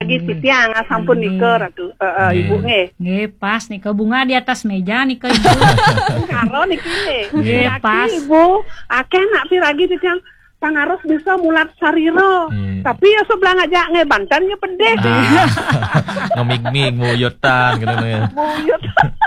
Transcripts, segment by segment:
Lagi titiang sampun nike ratu ibu nge. Nggih, pas nike bunga di atas meja nike ibu. Karo niki nge. Nggih, pas. Ibu, akeh nak piragi titiang pangaros bisa mulat sariro. Tapi ya sebelah ngajak nge Banten ya pedeh. Ngemig-mig mau yutan gitu ya. Muyut.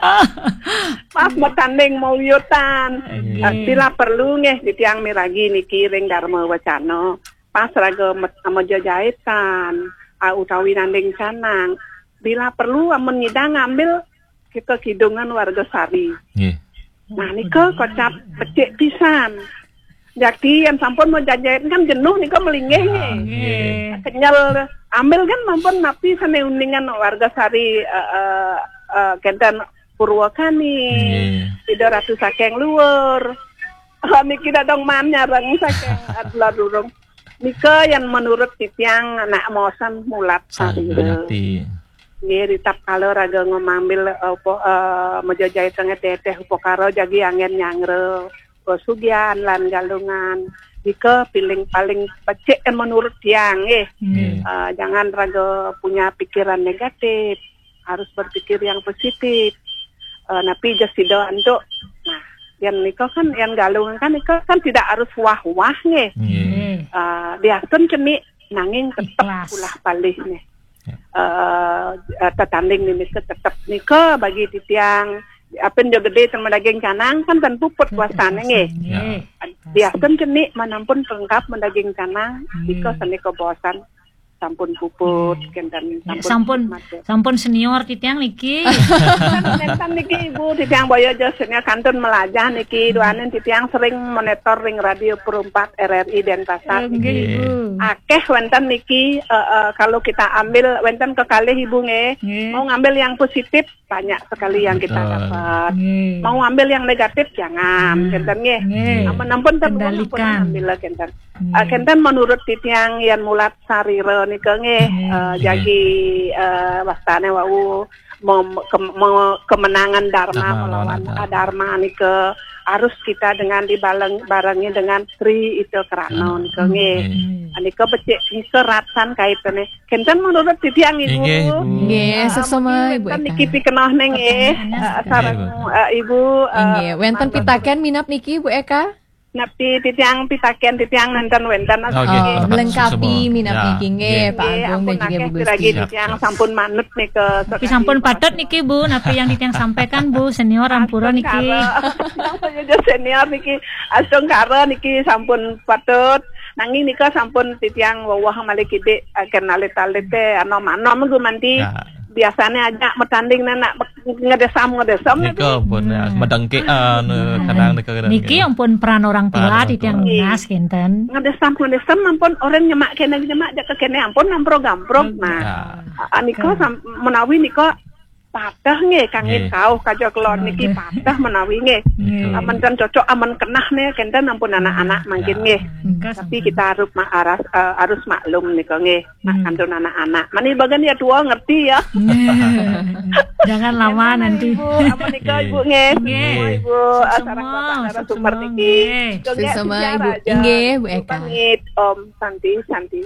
Pas bertanding mau yutan. Bila perlu nge titiang miragi niki ring Dharma Wacana. Pas raga mojo jahitan. Utawi nanding canang, bila perlu amun nyidang ngambil kita kidungan warga sari. Nah niko kocap becik pisan. Jadi yang sampun mau jajait kan jenuh niko melingeh kenyal ambil kan mampun napi sane uningan warga sari kendan Purwakani, tidak ratu sakeng luar. Niki dadong man nyarang sakeng adalah durung. Nika yang menurut titiang anak mosan mulat sarira. Nggih ditap kalau raga ngambil mejajai tengah teteh upokaro jagi angin nyangre sugian lan galungan. Nika paling becik menurut tiang jangan raga punya pikiran negatif, harus berpikir yang positif. Napi jasido untuk yang niko kan yang galungan kan niko kan tidak harus wah-wah nih. Biasun cemi nanging tetap ulah palih nih. Tetanding nih tetap niko bagi titiang apa yang gede sama daging canang kan tentu put puasane nih. Biasun cemi manampun pelengkap mendaging canang niko seniko bosan. Sampun puput kendan sampun senior titiang niki. Kan niki ibu titiang boyo senior kantun melajah niki duanen titiang sering monitor ring radio perumpat RRI Denpasar. Akeh wenten niki kalau kita ambil wenten kekalih ibu mau ngambil yang positif banyak sekali yang kita dapat. Mau ngambil yang negatif jangan kendan ampun terkendalikan ambil kendan. Kendan menurut titiang yang mulat sarira nika jagi wastane wau kemenangan Dharma melawan Adharma nika harus kita dengan dibarengi dengan Sri itu kerana nika nika becik nika ratan kaitane kenten menurut titiang ibu sesama ibu niki pikenah neng sareng ibu wenten pitaken minap niki Bu Eka napi titiang pitaken titiang nanten wenten melengkapi minap niki Pak Agung dan juga Bu Gusti. Lagi titiang sampun manut nih ke tapi sampun patut niki Bu, napi yang titiang sampaikan Bu senior ampura niki. Senior niki asung karo niki sampun patut. Nanging nika sampun titiang wawah malih kide kenalit-alit anom-anom gue manti. Biasanya aja metanding nak ngedesam niko pun medengkean kadang niki ampun peran orang tua titiang ngas kinten ngedesam ampun orang nyemak kene jak kene ampun namprog-gamprog nah niko menawi niko patah nge kangit kau kajo kelon niki patah menawi nge aman kan cocok aman kenah nih kenten ampun anak-anak mungkin nge tapi kita harus maklum niko nge kantun anak-anak mani bagian ya tua ngerti ya jangan lama nanti aman niko ibu nge ibu sarang bapak sumber niki sama ibu Inge Bu Eka Om Santi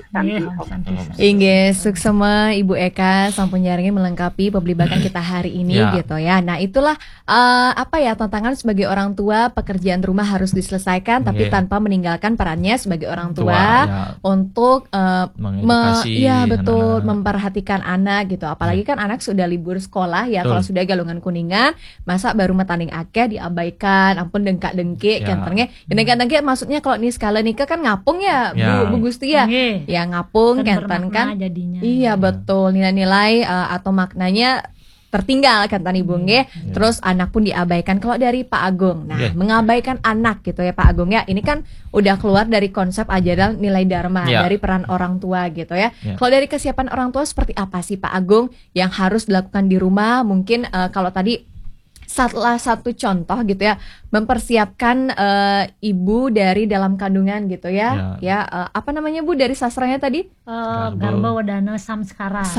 Inge suksema Ibu Eka sampun nyaringi melengkapi pembelibakan kita hari ini gitu ya. Nah itulah tantangan sebagai orang tua, pekerjaan rumah harus diselesaikan tapi tanpa meninggalkan perannya sebagai orang tua untuk memperhatikan anak gitu. Apalagi kan anak sudah libur sekolah ya. Kalau sudah galungan kuningan masa baru metanding akeh diabaikan, ampun dengkak-dengkik kentengnya. Dengkak-dengkik maksudnya kalau nih skala nikah kan ngapung ya Bu Gusti ya. Ya ngapung kenten kan. Iya betul, nilai-nilai atau maknanya tertinggal kan Tani Bung terus anak pun diabaikan. Kalau dari Pak Agung, mengabaikan anak gitu ya Pak Agung ya, ini kan udah keluar dari konsep ajaran nilai dharma dari peran orang tua gitu ya. Kalau dari kesiapan orang tua seperti apa sih Pak Agung yang harus dilakukan di rumah? Mungkin kalau tadi salah satu contoh gitu ya, mempersiapkan ibu dari dalam kandungan gitu ya. Apa namanya Bu dari sastranya tadi? Garba Wadana Samskara.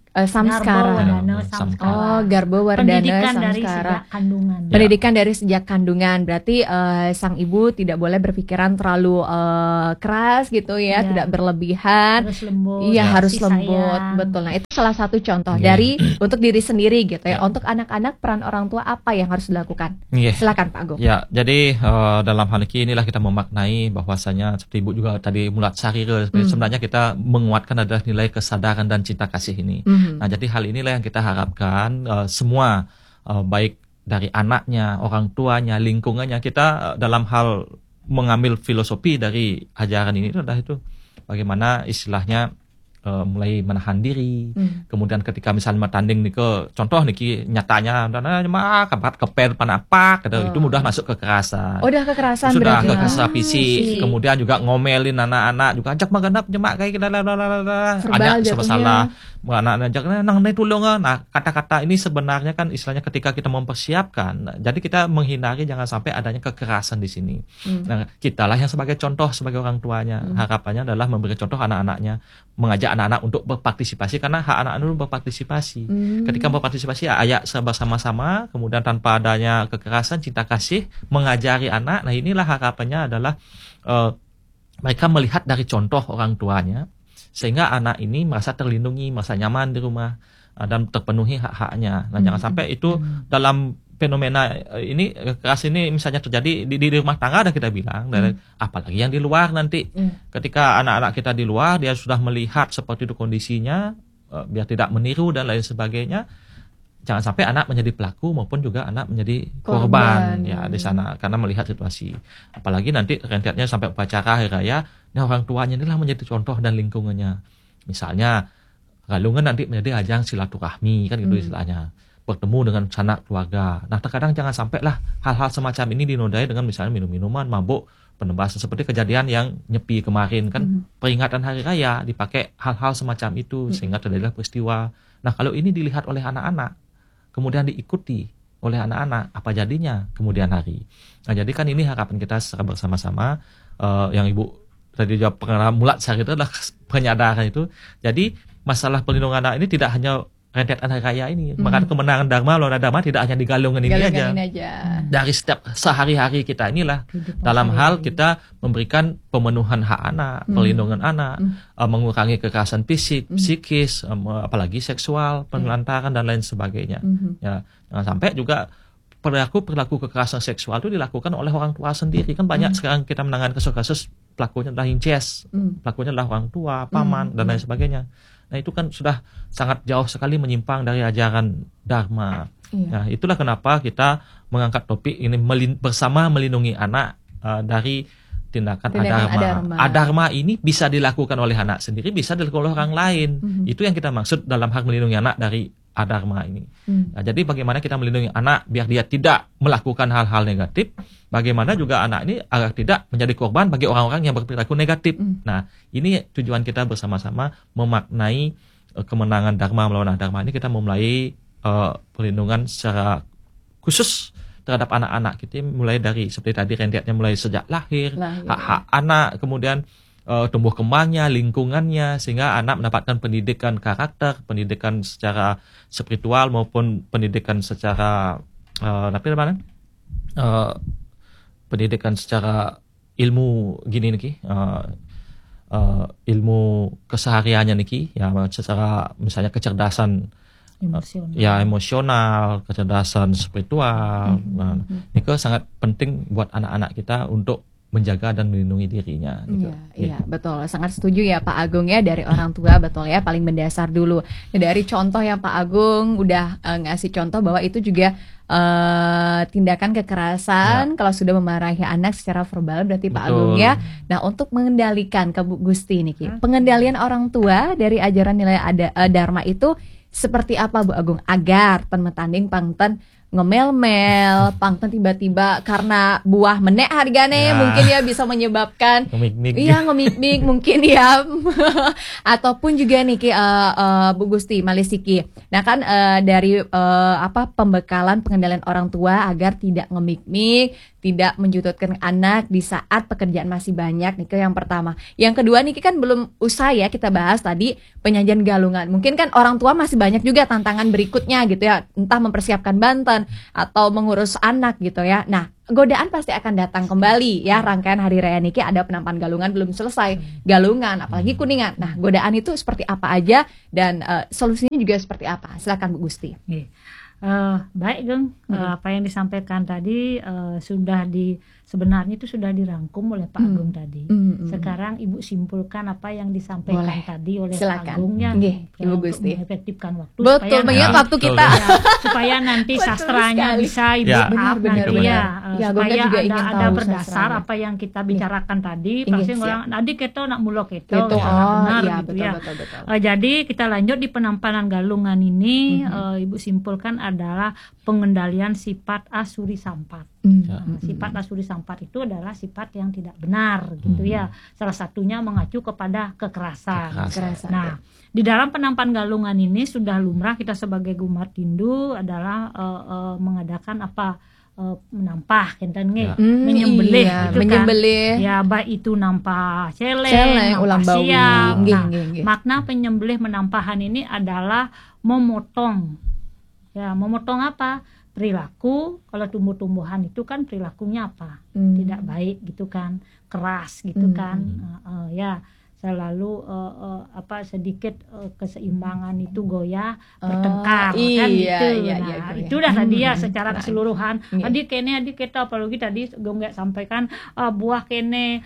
Samskara. Wadana, Samskara. Oh, Garbo Wardana Pendidikan dari Samskara. sejak kandungan. Ya. Pendidikan dari sejak kandungan. Berarti sang ibu tidak boleh berpikiran terlalu keras gitu ya, Ya. tidak berlebihan. Harus lembut. Iya, harus kasih lembut. sayang. Betul. Nah, itu salah satu contoh Iya. dari untuk diri sendiri gitu ya. Ya. Untuk anak-anak, peran orang tua apa yang harus dilakukan? Iya. Silakan Pak Agung. Ya, jadi dalam hal inilah kita memaknai bahwasanya seperti Ibu juga tadi mulat sari sebenarnya kita menguatkan adalah nilai kesadaran dan cinta kasih ini. Nah, jadi hal inilah yang kita harapkan semua baik dari anaknya, orang tuanya, lingkungannya, kita dalam hal mengambil filosofi dari ajaran ini adalah itu bagaimana istilahnya mulai menahan diri. Kemudian ketika misalnya tanding nih ke contoh nih nyatanya mah kapat kepen panapak itu mudah masuk kekerasan. Oh, udah kekerasan Sudah berarti. kekerasan fisik, kemudian juga ngomelin anak-anak juga ajak maganap jemak kayak Verbal ajak jatuhnya. masalah anak-anak ajak nang tolong. Nah, kata-kata ini sebenarnya kan istilahnya ketika kita mempersiapkan, jadi kita menghindari jangan sampai adanya kekerasan di sini. Nah, kitalah yang sebagai contoh sebagai orang tuanya, harapannya adalah memberi contoh anak-anaknya, mengajak anak-anak untuk berpartisipasi karena hak anak-anak itu berpartisipasi. Ketika berpartisipasi ayak bersama-sama, kemudian tanpa adanya kekerasan, cinta kasih, mengajari anak. Nah, inilah harapannya adalah mereka melihat dari contoh orang tuanya sehingga anak ini merasa terlindungi, merasa nyaman di rumah dan terpenuhi hak-haknya. Nah, jangan sampai itu dalam fenomena ini kekerasan ini misalnya terjadi di rumah tangga dan kita bilang dan apalagi yang di luar nanti ketika anak-anak kita di luar dia sudah melihat seperti itu kondisinya biar tidak meniru dan lain sebagainya, jangan sampai anak menjadi pelaku maupun juga anak menjadi korban ya di sana karena melihat situasi. Apalagi nanti rentetnya sampai upacara hari raya, nah orang tuanya inilah menjadi contoh dan lingkungannya. Misalnya galungan nanti menjadi ajang silaturahmi kan gitu istilahnya. Bertemu dengan sanak keluarga. Nah, terkadang jangan sampai lah hal-hal semacam ini dinodai dengan misalnya minum-minuman, mabuk, penembasan seperti kejadian yang Nyepi kemarin kan peringatan hari raya dipakai hal-hal semacam itu sehingga terjadilah peristiwa. Nah, kalau ini dilihat oleh anak-anak, kemudian diikuti oleh anak-anak, apa jadinya kemudian hari. Nah, jadi kan ini harapan kita secara bersama-sama yang Ibu tadi jawab pengalaman mulat sehari itu adalah penyadaran itu. Jadi masalah perlindungan anak ini tidak hanya rentetan hari raya ini. Maka kemenangan Dharma, Lona Dharma tidak hanya digalungkan ini aja. Dari setiap sehari-hari kita inilah dalam hal kita memberikan pemenuhan hak anak, perlindungan anak, mengurangi kekerasan fisik, psikis, apalagi seksual, penelantaran dan lain sebagainya. Ya, jangan sampai juga perilaku kekerasan seksual itu dilakukan oleh orang tua sendiri. Kan banyak sekarang kita menangani kasus-kasus pelakunya adalah incest, pelakunya adalah orang tua, paman dan lain sebagainya. Nah, itu kan sudah sangat jauh sekali menyimpang dari ajaran Dharma. Nah, itulah kenapa kita mengangkat topik ini bersama melindungi anak dari tindakan adharma. Adharma ini bisa dilakukan oleh anak sendiri, bisa dilakukan oleh orang lain. Itu yang kita maksud dalam hal melindungi anak dari adharma ini. Nah, jadi bagaimana kita melindungi anak biar dia tidak melakukan hal-hal negatif, bagaimana juga anak ini agar tidak menjadi korban bagi orang-orang yang berperilaku negatif. Nah, ini tujuan kita bersama-sama memaknai kemenangan Dharma melawan adharma ini. Kita memulai perlindungan secara khusus terhadap anak-anak kita, mulai dari seperti tadi rentetnya mulai sejak lahir. Hak-hak anak, kemudian tumbuh kembangnya, lingkungannya, sehingga anak mendapatkan pendidikan karakter, pendidikan secara spiritual maupun pendidikan secara pendidikan secara ilmu gini nih, ilmu kesehariannya nih, ya secara misalnya kecerdasan emosional, kecerdasan spiritual. Nah, ini sangat penting buat anak-anak kita untuk menjaga dan melindungi dirinya. Gitu. Iya, betul. Sangat setuju ya Pak Agung ya, dari orang tua, betul ya, paling mendasar dulu. Nah, dari contoh yang Pak Agung udah ngasih contoh bahwa itu juga tindakan kekerasan kalau sudah memarahi anak secara verbal, berarti Pak Agung ya. Nah, untuk mengendalikan ke Bu Gusti nih, pengendalian orang tua dari ajaran nilai Dharma itu seperti apa Bu Agung agar penmetanding pangten ngomel-mel, pangten tiba-tiba karena buah menek harganya mungkin ya bisa menyebabkan ngomik-mik mungkin ya ataupun juga nih Bu Gusti Malisiki. Nah kan dari pembekalan pengendalian orang tua agar tidak ngemik-mik, tidak menjututkan anak di saat pekerjaan masih banyak. Niki yang pertama. Yang kedua niki kan belum usai ya kita bahas tadi penyajian galungan. Mungkin kan orang tua masih banyak juga tantangan berikutnya gitu ya, entah mempersiapkan banten atau mengurus anak gitu ya. Nah, godaan pasti akan datang kembali ya. Rangkaian hari raya niki ada penampakan galungan belum selesai, galungan apalagi kuningan. Nah, godaan itu seperti apa aja dan solusinya juga seperti apa? Silakan Bu Gusti. Baik Geng, apa yang disampaikan tadi sebenarnya itu sudah dirangkum oleh Pak Agung tadi. Sekarang Ibu simpulkan apa yang disampaikan tadi oleh Pak Agung ya, Ibu Gusti. Mengefektifkan waktu. Betul, mengingat waktu kita. Supaya nanti sastranya bisa Ibu nanti supaya ada berdasar apa yang kita bicarakan tadi. Pasti orang tadi kita nak mulok itu benar gitu ya. Jadi kita lanjut di penampakan galungan ini. Ibu simpulkan adalah pengendalian sifat asuri sampat. Sifat asuri sampat itu adalah sifat yang tidak benar gitu ya. Salah satunya mengacu kepada kekerasan. Nah, di dalam penampakan galungan ini sudah lumrah kita sebagai umat Hindu adalah mengadakan menampah menyembelih gitu kan. Ya, baik itu nampah celeng, ulam siam. Makna penyembelih menampahan ini adalah memotong. Ya, memotong apa? Perilaku. Kalau tumbuh-tumbuhan itu kan perilakunya apa? Tidak baik gitu kan, keras gitu kan. Ya, selalu sedikit keseimbangan itu goyah, bertengkar kan gitu. Itu dah tadi ya secara keseluruhan. Tadi kita apalagi tadi Gonggak sampaikan buah kene,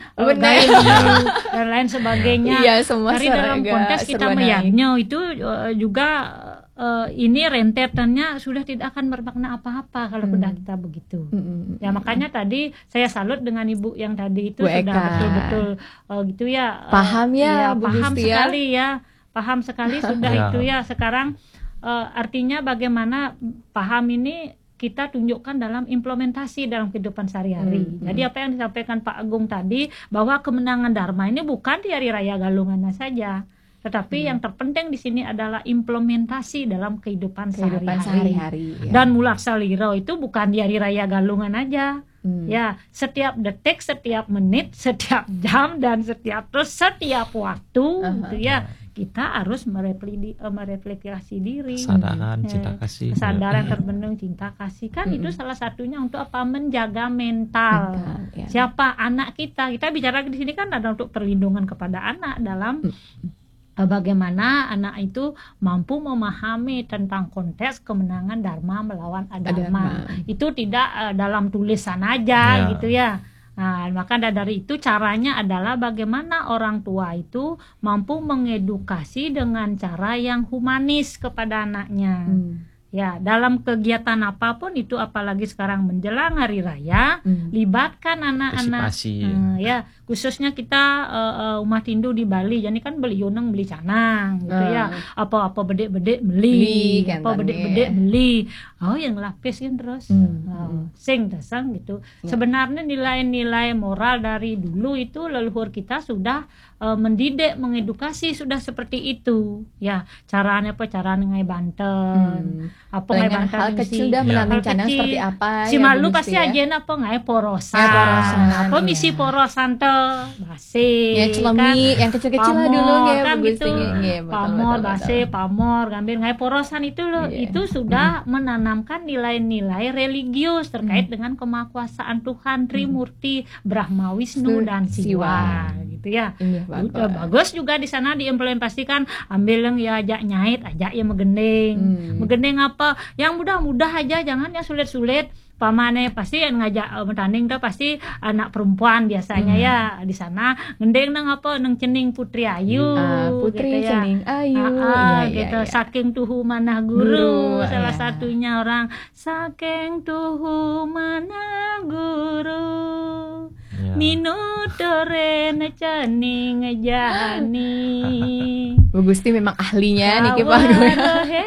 dan lain sebagainya. Dari dalam konteks kita melihatnya itu juga ini rentetannya sudah tidak akan bermakna apa-apa kalau sudah kita begitu. Ya makanya tadi saya salut dengan Ibu yang tadi itu sudah betul-betul gitu ya. Paham ya, paham sekali ya. Paham sekali sudah itu ya. Sekarang artinya bagaimana paham ini kita tunjukkan dalam implementasi dalam kehidupan sehari-hari. Jadi apa yang disampaikan Pak Agung tadi bahwa kemenangan Dharma ini bukan di hari raya galungannya saja. Tetapi yang terpenting di sini adalah implementasi dalam kehidupan sehari-hari. Dan Mulak Saliro itu bukan di hari raya galungan aja. Ya, setiap detik, setiap menit, setiap jam dan setiap waktu gitu ya. Kita harus merefleksi diri. Kesadaran, cinta kasih. Kesadaran terbentuk cinta kasih kan itu salah satunya untuk apa? Menjaga mental. Siapa anak kita? Kita bicara di sini kan ada untuk perlindungan kepada anak dalam bagaimana anak itu mampu memahami tentang konteks kemenangan Dharma melawan adharma. Itu tidak dalam tulisan aja gitu ya. Nah, maka dari itu caranya adalah bagaimana orang tua itu mampu mengedukasi dengan cara yang humanis kepada anaknya. Ya, dalam kegiatan apapun itu apalagi sekarang menjelang hari raya, libatkan anak-anak. Ya, khususnya kita umat Hindu di Bali, jadi kan beli yuneng beli canang gitu ya. Apa bedek-bedek beli, apa bedek-bedek beli. Oh, yang lapis kan terus. Sing dasang gitu. Sebenarnya nilai-nilai moral dari dulu itu leluhur kita sudah mendidik, mengedukasi sudah seperti itu. Ya, caranya ngai banten. Apa ngai banten hal kecil dah menanam canang seperti apa si malu pasti aja apa ngai porosan apa misi porosan basi ya celemi yang kecil-kecil lah dulu ya kan gitu pamor basi pamor ngambil ngai porosan itu loh itu sudah menanamkan nilai-nilai religius terkait dengan kemahakuasaan Tuhan Trimurti Brahma Wisnu dan Siwa gitu ya. Udah bagus juga di sana diimplementasikan, ambil yang ya ajak nyait, ajak ya megendeng apa yang mudah-mudah aja, jangan yang sulit-sulit. Pamane pasti yang ngajak bertanding tuh pasti anak perempuan biasanya ya di sana ngendeng nang apa nang cening Putri Ayu Putri gitu cening Ayu gitu saking tuhu manah guru salah satunya orang saking tuhu manah guru minutore cening ngejani Bu Gusti memang ahlinya nih Pak.